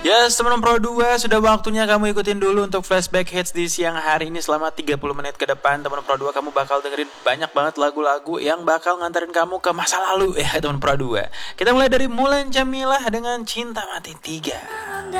Yes, teman Pro 2, sudah waktunya kamu ikutin dulu untuk flashback hits di siang hari ini selama 30 menit ke depan. Teman Pro 2, kamu bakal dengerin banyak banget lagu-lagu yang bakal nganterin kamu ke masa lalu ya teman Pro 2. Kita mulai dari Mulan Jameela dengan Cinta Mati 3.